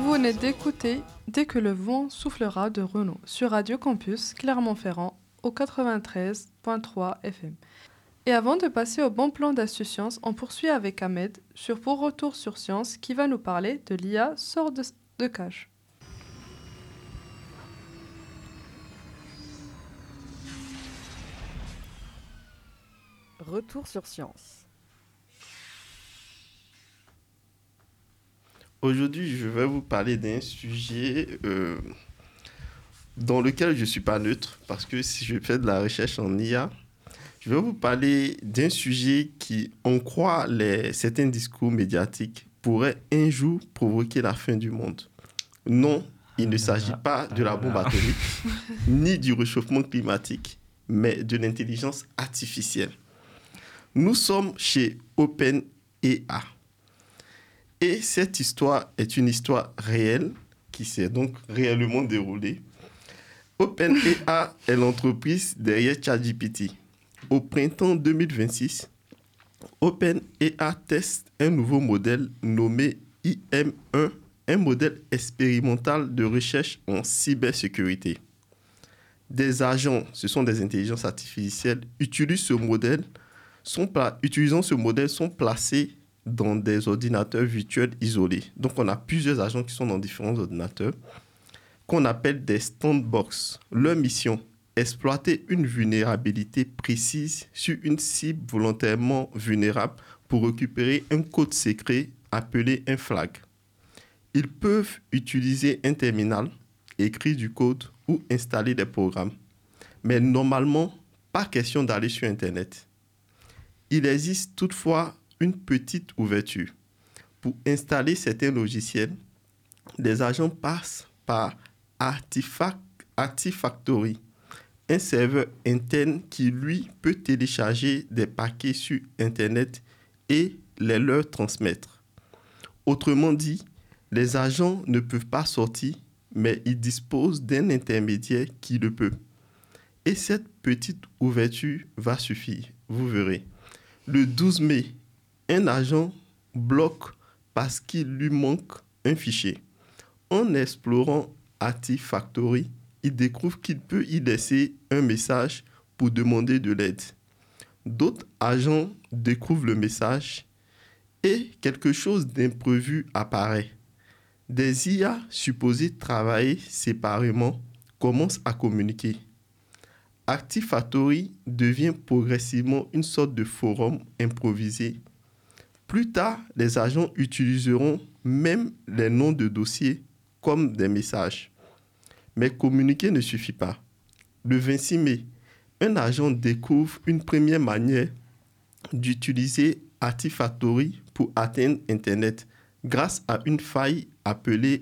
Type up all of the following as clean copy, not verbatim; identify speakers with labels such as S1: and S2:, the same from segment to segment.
S1: Vous venez d'écouter Dès que le vent soufflera de Renaud sur Radio Campus Clermont-Ferrand au 93.3 FM. Et avant de passer au bon plan d'Astuce Science, on poursuit avec Ahmed sur Pour Retour sur Science qui va nous parler de l'IA sort de cage.
S2: Retour sur Science.
S3: Aujourd'hui, je vais vous parler d'un sujet dans lequel je ne suis pas neutre, parce que si je fais de la recherche en IA, je vais vous parler d'un sujet qui, on croit, certains discours médiatiques pourrait un jour provoquer la fin du monde. Non, il ne s'agit pas de la bombe atomique, ni du réchauffement climatique, mais de l'intelligence artificielle. Nous sommes chez OpenAI. Et cette histoire est une histoire réelle qui s'est donc réellement déroulée. OpenAI est l'entreprise derrière ChatGPT. Au printemps 2026, OpenAI teste un nouveau modèle nommé IM1, un modèle expérimental de recherche en cybersécurité. Des agents, ce sont des intelligences artificielles, utilisant ce modèle sont placés dans des ordinateurs virtuels isolés. Donc, on a plusieurs agents qui sont dans différents ordinateurs qu'on appelle des sandbox. Leur mission, exploiter une vulnérabilité précise sur une cible volontairement vulnérable pour récupérer un code secret appelé un flag. Ils peuvent utiliser un terminal, écrire du code ou installer des programmes. Mais normalement, pas question d'aller sur Internet. Il existe toutefois une petite ouverture. Pour installer certains logiciels, les agents passent par Artifactory, un serveur interne qui, lui, peut télécharger des paquets sur Internet et les leur transmettre. Autrement dit, les agents ne peuvent pas sortir, mais ils disposent d'un intermédiaire qui le peut. Et cette petite ouverture va suffire, vous verrez. Le 12 mai, un agent bloque parce qu'il lui manque un fichier. En explorant Artifactory, il découvre qu'il peut y laisser un message pour demander de l'aide. D'autres agents découvrent le message et quelque chose d'imprévu apparaît. Des IA supposés travailler séparément commencent à communiquer. Artifactory devient progressivement une sorte de forum improvisé. Plus tard, les agents utiliseront même les noms de dossiers comme des messages. Mais communiquer ne suffit pas. Le 26 mai, un agent découvre une première manière d'utiliser Artifactory pour atteindre Internet grâce à une faille appelée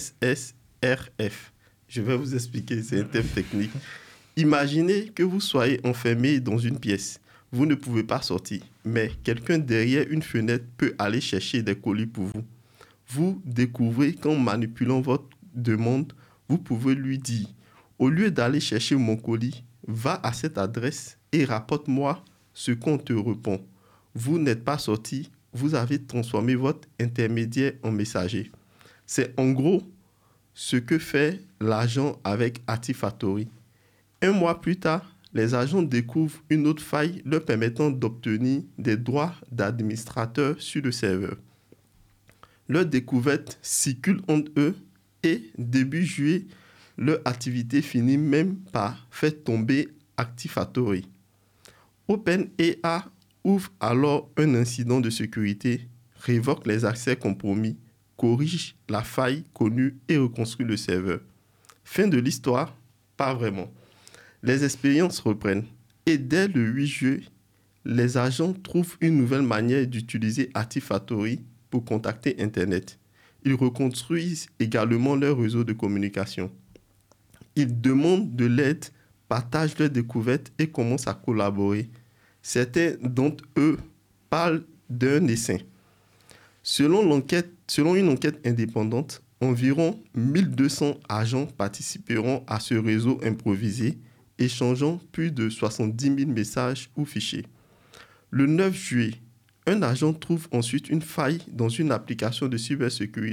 S3: SSRF. Je vais vous expliquer, c'est un terme technique. Imaginez que vous soyez enfermé dans une pièce. Vous ne pouvez pas sortir, mais quelqu'un derrière une fenêtre peut aller chercher des colis pour vous. Vous découvrez qu'en manipulant votre demande, vous pouvez lui dire, au lieu d'aller chercher mon colis, va à cette adresse et rapporte-moi ce qu'on te répond. Vous n'êtes pas sorti, vous avez transformé votre intermédiaire en messager. C'est en gros ce que fait l'agent avec Artifactory. Un mois plus tard, les agents découvrent une autre faille leur permettant d'obtenir des droits d'administrateur sur le serveur. Leur découverte circule entre eux et, début juillet, leur activité finit même par faire tomber Artifactory. OpenAI ouvre alors un incident de sécurité, révoque les accès compromis, corrige la faille connue et reconstruit le serveur. Fin de l'histoire? Pas vraiment. Les expériences reprennent et dès le 8 juillet, les agents trouvent une nouvelle manière d'utiliser Artifactory pour contacter Internet. Ils reconstruisent également leur réseau de communication. Ils demandent de l'aide, partagent leurs découvertes et commencent à collaborer. Certains d'entre eux parlent d'un essaim. Selon une enquête indépendante, environ 1200 agents participeront à ce réseau improvisé, échangeant plus de 70 000 messages ou fichiers. Le 9 juillet, un agent trouve ensuite une faille dans une application de cybersécurité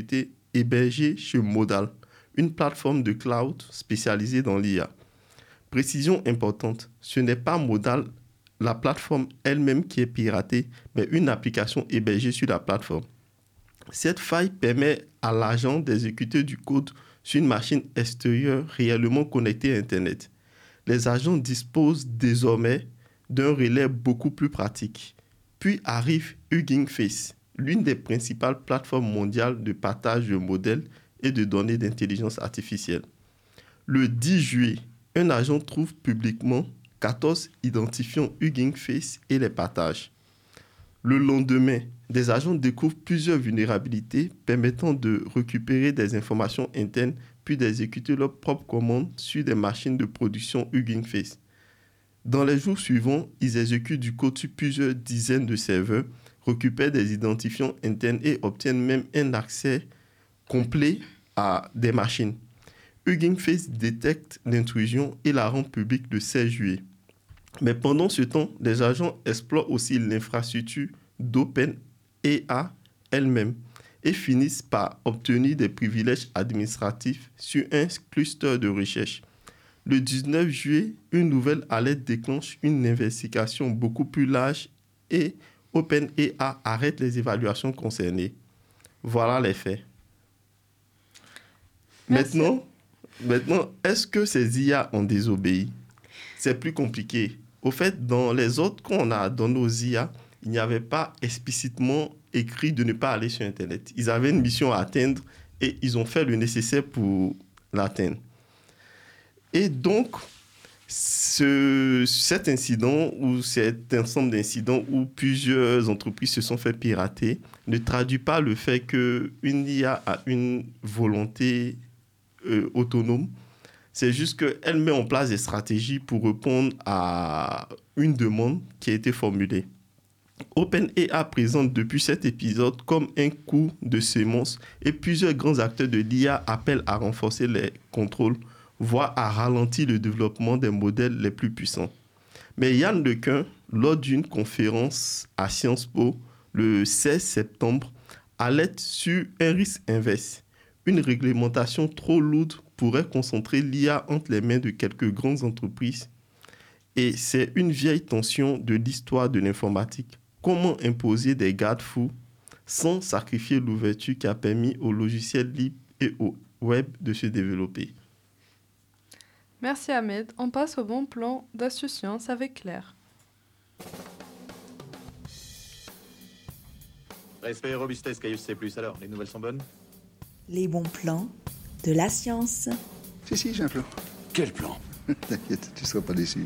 S3: hébergés chez Modal, une plateforme de cloud spécialisée dans l'IA. Précision importante, ce n'est pas Modal, la plateforme elle-même qui est piratée, mais une application hébergée sur la plateforme. Cette faille permet à l'agent d'exécuter du code sur une machine extérieure réellement connectée à Internet. Les agents disposent désormais d'un relais beaucoup plus pratique. Puis arrive Hugging Face, l'une des principales plateformes mondiales de partage de modèles et de données d'intelligence artificielle. Le 10 juillet, un agent trouve publiquement 14 identifiants Hugging Face et les partage. Le lendemain, des agents découvrent plusieurs vulnérabilités permettant de récupérer des informations internes puis d'exécuter leurs propres commandes sur des machines de production Hugging Face. Dans les jours suivants, ils exécutent du code sur plusieurs dizaines de serveurs, récupèrent des identifiants internes et obtiennent même un accès complet à des machines. Hugging Face détecte l'intrusion et la rend publique le 16 juillet. Mais pendant ce temps, les agents explorent aussi l'infrastructure d'OpenAI elle-même et finissent par obtenir des privilèges administratifs sur un cluster de recherche. Le 19 juillet, une nouvelle alerte déclenche une investigation beaucoup plus large et OpenAI arrête les évaluations concernées. Voilà les faits. Maintenant, est-ce que ces IA ont désobéi? C'est plus compliqué. Au fait, dans les autres qu'on a dans nos IA, il n'y avait pas explicitement écrit de ne pas aller sur Internet. Ils avaient une mission à atteindre et ils ont fait le nécessaire pour l'atteindre. Et donc, cet incident ou cet ensemble d'incidents où plusieurs entreprises se sont fait pirater ne traduit pas le fait qu'une IA a une volonté autonome. C'est juste qu'elle met en place des stratégies pour répondre à une demande qui a été formulée. OpenAI présente depuis cet épisode comme un coup de sémence et plusieurs grands acteurs de l'IA appellent à renforcer les contrôles, voire à ralentir le développement des modèles les plus puissants. Mais Yann Lequin, lors d'une conférence à Sciences Po le 16 septembre, alerte sur un risque inverse. Une réglementation trop lourde pourrait concentrer l'IA entre les mains de quelques grandes entreprises. Et c'est une vieille tension de l'histoire de l'informatique. Comment imposer des garde-fous sans sacrifier l'ouverture qui a permis aux logiciels libres et au web de se développer?
S1: Merci Ahmed. On passe au bon plan d'Astuce Science avec Claire.
S2: Respect et robustesse, Caius C+. Alors, les nouvelles sont bonnes?
S4: Les bons plans de la science.
S5: Si, j'ai un plan.
S2: Quel plan?
S5: T'inquiète, tu ne seras pas déçu.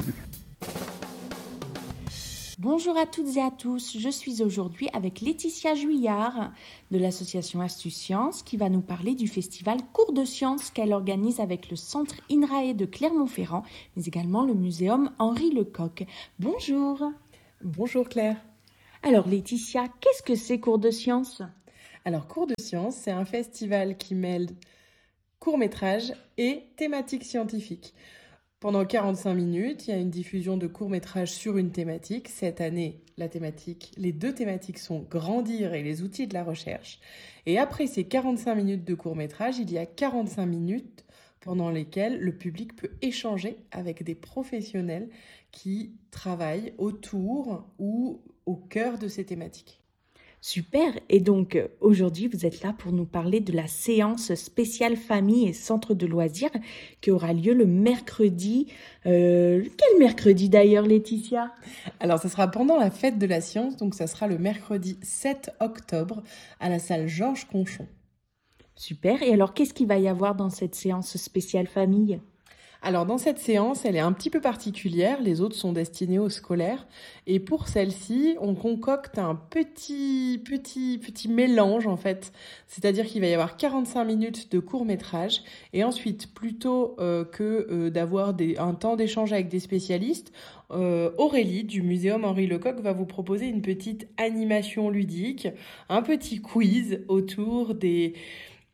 S6: Bonjour à toutes et à tous, je suis aujourd'hui avec Laetitia Juillard de l'association Astuce Science qui va nous parler du festival Cours de Sciences qu'elle organise avec le centre INRAE de Clermont-Ferrand, mais également le muséum Henri Lecoq. Bonjour.
S7: Bonjour Claire.
S6: Alors Laetitia, qu'est-ce que c'est Cours de Sciences ?
S7: Alors Cours de Sciences, c'est un festival qui mêle courts-métrages et thématiques scientifiques. Pendant 45 minutes, il y a une diffusion de courts-métrages sur une thématique. Cette année, les deux thématiques sont grandir et les outils de la recherche. Et après ces 45 minutes de courts-métrages, il y a 45 minutes pendant lesquelles le public peut échanger avec des professionnels qui travaillent autour ou au cœur de ces thématiques.
S6: Super, et donc aujourd'hui vous êtes là pour nous parler de la séance spéciale famille et centre de loisirs qui aura lieu le mercredi. Quel mercredi d'ailleurs Laetitia ?
S7: Alors ça sera pendant la fête de la science, donc ça sera le mercredi 7 octobre à la salle Georges Conchon.
S6: Super, et alors qu'est-ce qu'il va y avoir dans cette séance spéciale famille ?
S7: Alors dans cette séance, elle est un petit peu particulière, les autres sont destinés aux scolaires et pour celle-ci, on concocte un petit mélange en fait, c'est-à-dire qu'il va y avoir 45 minutes de court-métrage et ensuite plutôt que d'avoir un temps d'échange avec des spécialistes, Aurélie du muséum Henri Lecoq va vous proposer une petite animation ludique, un petit quiz autour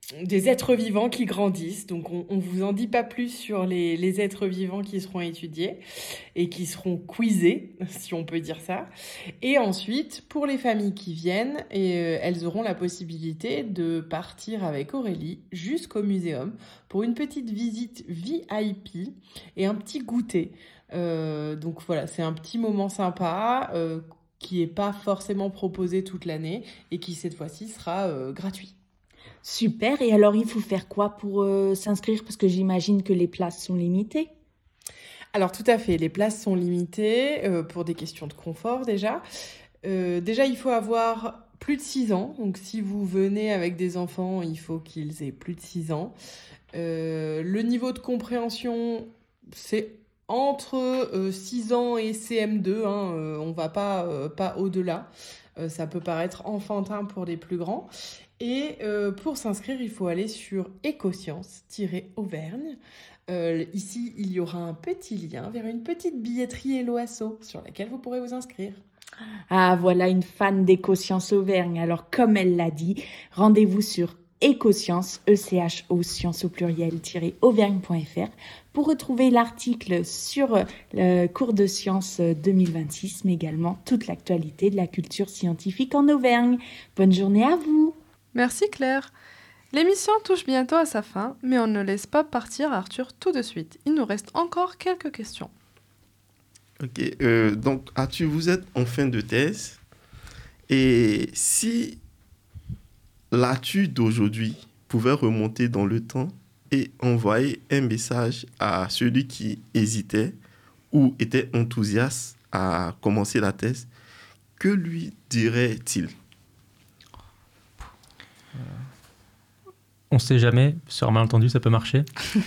S7: des êtres vivants qui grandissent. Donc, on vous en dit pas plus sur les êtres vivants qui seront étudiés et qui seront quizzés, si on peut dire ça. Et ensuite, pour les familles qui viennent, elles auront la possibilité de partir avec Aurélie jusqu'au muséum pour une petite visite VIP et un petit goûter. Donc voilà, c'est un petit moment sympa qui n'est pas forcément proposé toute l'année et qui cette fois-ci sera gratuit.
S6: Super, et alors il faut faire quoi pour s'inscrire? Parce que j'imagine que les places sont limitées.
S7: Alors tout à fait, les places sont limitées pour des questions de confort déjà. Déjà, il faut avoir plus de 6 ans. Donc si vous venez avec des enfants, il faut qu'ils aient plus de 6 ans. Le niveau de compréhension, c'est entre 6 ans et CM2. On va pas au-delà. Ça peut paraître enfantin pour les plus grands. Et pour s'inscrire, il faut aller sur Ecosciences-Auvergne. Ici, il y aura un petit lien vers une petite billetterie Helloasso sur laquelle vous pourrez vous inscrire.
S6: Ah, voilà une fan d'Ecosciences Auvergne. Alors, comme elle l'a dit, rendez-vous sur Ecosciences, ECHO, sciences au pluriel, -auvergne.fr pour retrouver l'article sur le cours de sciences 2026, mais également toute l'actualité de la culture scientifique en Auvergne. Bonne journée à vous!
S1: Merci Claire. L'émission touche bientôt à sa fin, mais on ne laisse pas partir Arthur tout de suite. Il nous reste encore quelques questions.
S3: Ok, donc Arthur, vous êtes en fin de thèse. Et si l'Arthur d'aujourd'hui pouvait remonter dans le temps et envoyer un message à celui qui hésitait ou était enthousiaste à commencer la thèse, que lui dirait-il ?
S8: On ne sait jamais, sur un malentendu, ça peut marcher.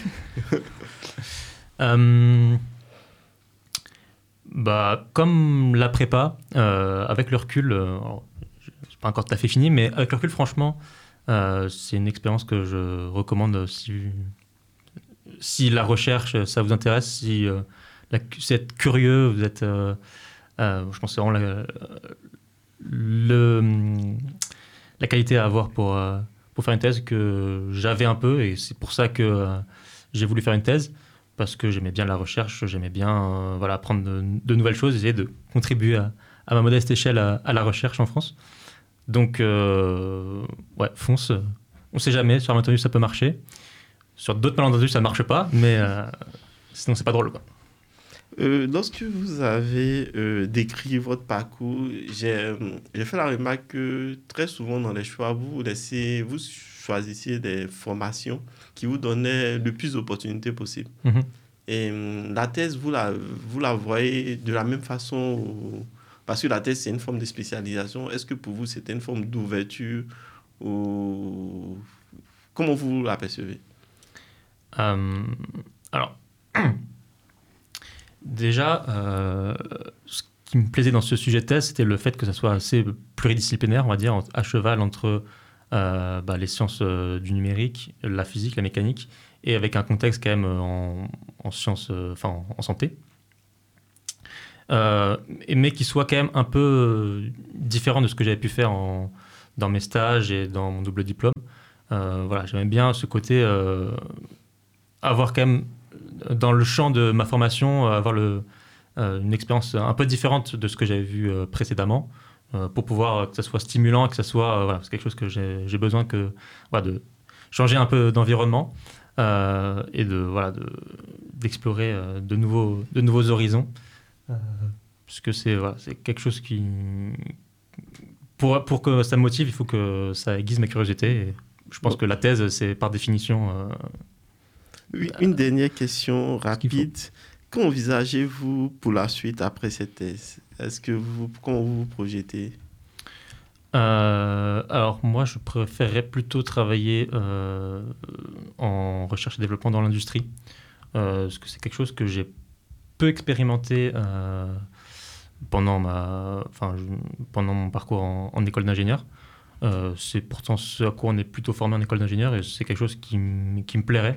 S8: Comme la prépa, avec le recul, c'est pas encore tout à fait fini, mais avec le recul, franchement, c'est une expérience que je recommande si la recherche, ça vous intéresse, si vous êtes curieux, vous êtes... je pense que c'est vraiment la qualité à avoir pour faire une thèse que j'avais un peu, et c'est pour ça que j'ai voulu faire une thèse, parce que j'aimais bien la recherche, j'aimais bien apprendre de nouvelles choses, essayer de contribuer à ma modeste échelle à la recherche en France. Donc, fonce. On ne sait jamais, sur un malentendu ça peut marcher. Sur d'autres malentendus ça ne marche pas, mais sinon c'est pas drôle, quoi.
S3: Lorsque vous avez décrit votre parcours, j'ai fait la remarque que très souvent dans les choix, vous choisissiez des formations qui vous donnaient le plus d'opportunités possibles.
S8: Mm-hmm.
S3: Et la thèse, vous la voyez de la même façon, parce que la thèse, c'est une forme de spécialisation. Est-ce que pour vous, c'était une forme d'ouverture ou comment vous l'apercevez?
S8: Alors... Déjà, ce qui me plaisait dans ce sujet de thèse, c'était le fait que ça soit assez pluridisciplinaire, on va dire, à cheval entre les sciences du numérique, la physique, la mécanique, et avec un contexte quand même en sciences, en santé. Mais qui soit quand même un peu différent de ce que j'avais pu faire dans mes stages et dans mon double diplôme. J'aimais bien ce côté, avoir quand même dans le champ de ma formation, avoir une expérience un peu différente de ce que j'avais vu précédemment, pour pouvoir que ça soit stimulant, que ça soit c'est quelque chose que j'ai besoin de changer un peu d'environnement et d'explorer de nouveaux horizons, parce que c'est quelque chose qui pour que ça me motive, il faut que ça aiguise ma curiosité, et je pense que la thèse, c'est par définition
S3: Oui, une dernière question rapide. Qu'envisagez-vous pour la suite après cette thèse? Comment vous vous projetez?
S8: Alors moi, je préférerais plutôt travailler en recherche et développement dans l'industrie, parce que c'est quelque chose que j'ai peu expérimenté pendant mon parcours en école d'ingénieur. C'est pourtant ce à quoi on est plutôt formé en école d'ingénieur, et c'est quelque chose qui me plairait.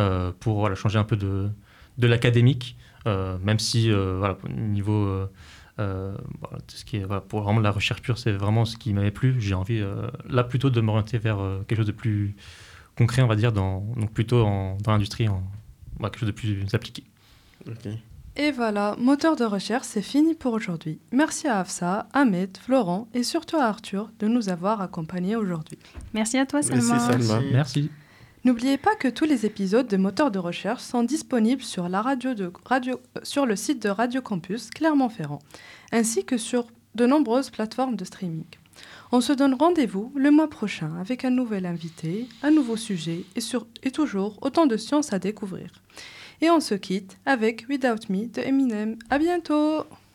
S8: Pour changer un peu de l'académique, même si au niveau Voilà, tout ce qui est, voilà, pour vraiment la recherche pure, c'est vraiment ce qui m'avait plu. J'ai envie là plutôt de m'orienter vers quelque chose de plus concret, on va dire, donc plutôt dans l'industrie, voilà, quelque chose de plus appliqué.
S3: Ok.
S1: Et voilà, moteur de recherche, c'est fini pour aujourd'hui. Merci à Afsa, Ahmed, Florent et surtout à Arthur de nous avoir accompagnés aujourd'hui.
S9: Merci à toi, Salma.
S3: Merci, Salma.
S8: Merci.
S1: N'oubliez pas que tous les épisodes de Moteur de recherche sont disponibles sur sur le site de Radio Campus Clermont-Ferrand, ainsi que sur de nombreuses plateformes de streaming. On se donne rendez-vous le mois prochain avec un nouvel invité, un nouveau sujet et toujours autant de sciences à découvrir. Et on se quitte avec Without Me de Eminem. À bientôt!